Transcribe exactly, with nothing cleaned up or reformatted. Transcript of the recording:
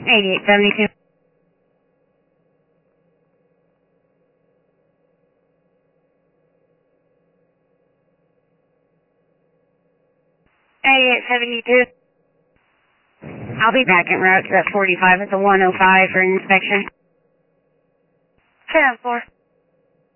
eighty-eight seventy-two. eighty-eight seventy-two. I'll be back en route to that forty-five at the one oh five for inspection. ten four.